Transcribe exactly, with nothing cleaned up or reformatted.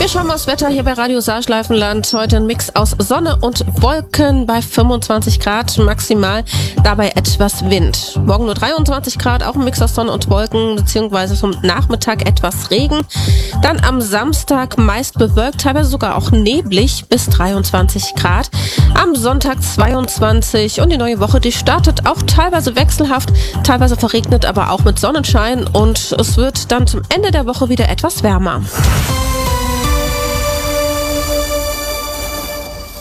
Wir schauen mal aufs Wetter hier bei Radio Saarschleifenland. Heute ein Mix aus Sonne und Wolken bei fünfundzwanzig Grad maximal, dabei etwas Wind. Morgen nur dreiundzwanzig Grad, auch ein Mix aus Sonne und Wolken, beziehungsweise zum Nachmittag etwas Regen. Dann am Samstag meist bewölkt, teilweise sogar auch neblig bis dreiundzwanzig Grad. Am Sonntag zweiundzwanzig und die neue Woche, die startet auch teilweise wechselhaft, teilweise verregnet, aber auch mit Sonnenschein und es wird dann zum Ende der Woche wieder etwas wärmer.